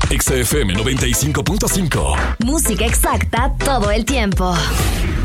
Exa FM 95.5. Música exacta todo el tiempo.